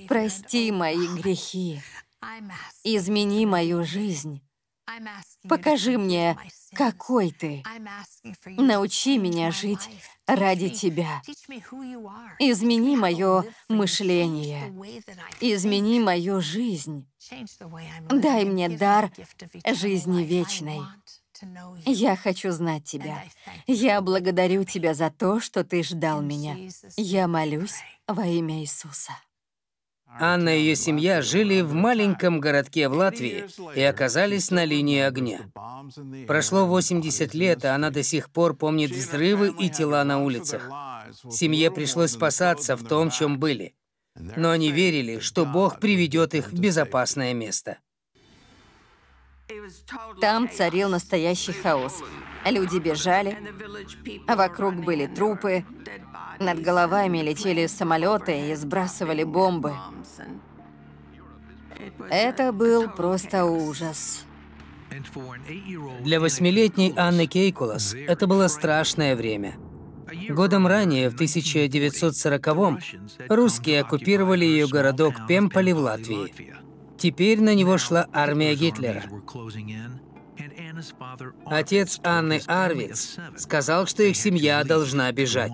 Прости мои грехи. Измени мою жизнь. Покажи мне, какой ты. Научи меня жить ради тебя. Измени мое мышление. Измени мою жизнь. Дай мне дар жизни вечной. Я хочу знать тебя. Я благодарю тебя за то, что ты ждал меня. Я молюсь во имя Иисуса. Анна и ее семья жили в маленьком городке в Латвии и оказались на линии огня. Прошло 80 лет, а она до сих пор помнит взрывы и тела на улицах. Семье пришлось спасаться в том, чем были. Но они верили, что Бог приведет их в безопасное место. Там царил настоящий хаос. Люди бежали, а вокруг были трупы. Над головами летели самолеты и сбрасывали бомбы. Это был просто ужас. Для 8-летней Анны Кейкулас это было страшное время. Годом ранее, в 1940-м, русские оккупировали ее городок Пемполи в Латвии. Теперь на него шла армия Гитлера. Отец Анны Арвиц сказал, что их семья должна бежать.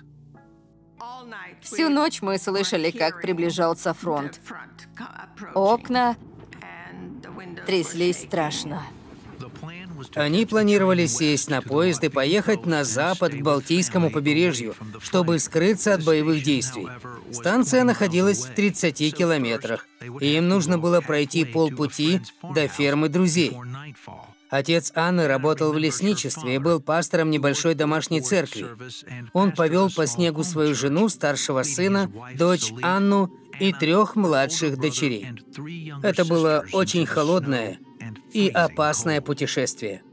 Всю ночь мы слышали, как приближался фронт. Окна тряслись страшно. Они планировали сесть на поезд и поехать на запад к Балтийскому побережью, чтобы скрыться от боевых действий. Станция находилась в 30 километрах, и им нужно было пройти полпути до фермы друзей. Отец Анны работал в лесничестве и был пастором небольшой домашней церкви. Он повел по снегу свою жену, старшего сына, дочь Анну и 3 младших дочерей. Это было очень холодное и опасное путешествие.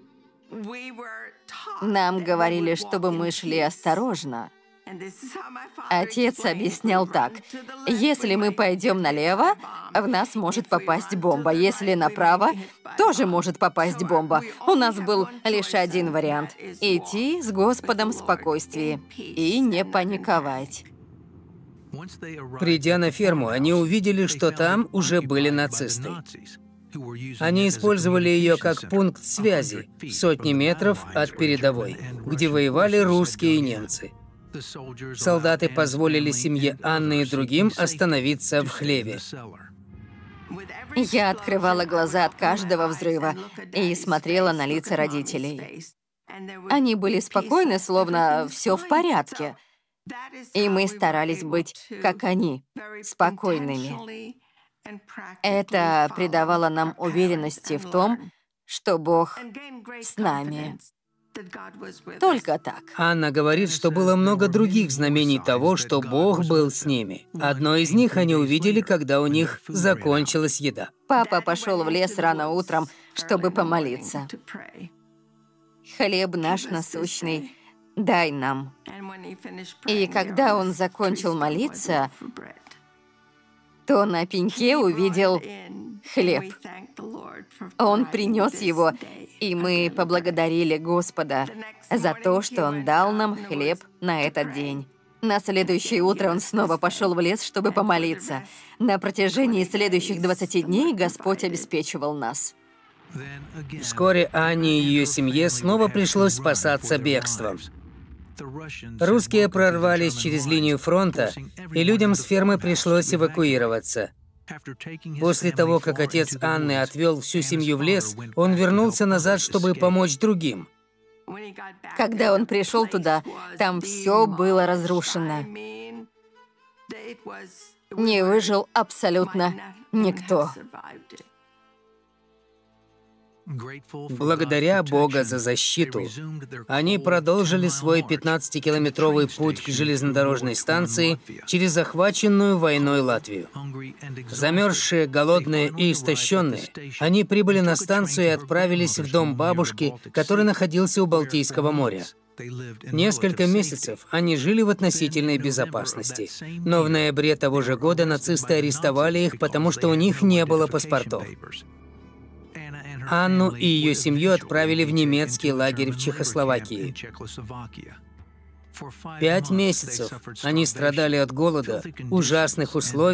Нам говорили, чтобы мы шли осторожно. Отец объяснял так: если мы пойдем налево, в нас может попасть бомба. Если направо, тоже может попасть бомба. У нас был лишь один вариант — идти с Господом в спокойствии и не паниковать. Придя на ферму, они увидели, что там уже были нацисты. Они использовали ее как пункт связи в сотни метров от передовой, где воевали русские и немцы. Солдаты позволили семье Анны и другим остановиться в хлеве. Я открывала глаза от каждого взрыва и смотрела на лица родителей. Они были спокойны, словно все в порядке. И мы старались быть, как они, спокойными. Это придавало нам уверенности в том, что Бог с нами. Только так. Анна говорит, что было много других знамений того, что Бог был с ними. Одно из них они увидели, когда у них закончилась еда. Папа пошел в лес рано утром, чтобы помолиться. «Хлеб наш насущный, дай нам». И когда он закончил молиться, то на пеньке увидел хлеб. Он принес его, и мы поблагодарили Господа за то, что Он дал нам хлеб на этот день. На следующее утро он снова пошел в лес, чтобы помолиться. На протяжении следующих 20 дней Господь обеспечивал нас. Вскоре Анне и ее семье снова пришлось спасаться бегством. Русские прорвались через линию фронта, и людям с фермы пришлось эвакуироваться. После того, как отец Анны отвел всю семью в лес, он вернулся назад, чтобы помочь другим. Когда он пришел туда, там все было разрушено. Не выжил абсолютно никто. Благодаря Бога за защиту, они продолжили свой 15-километровый путь к железнодорожной станции через захваченную войной Латвию. Замерзшие, голодные и истощенные, они прибыли на станцию и отправились в дом бабушки, который находился у Балтийского моря. Несколько месяцев они жили в относительной безопасности, но в ноябре того же года нацисты арестовали их, потому что у них не было паспортов. Анну и ее семью отправили в немецкий лагерь в Чехословакии. 5 месяцев они страдали от голода, ужасных условий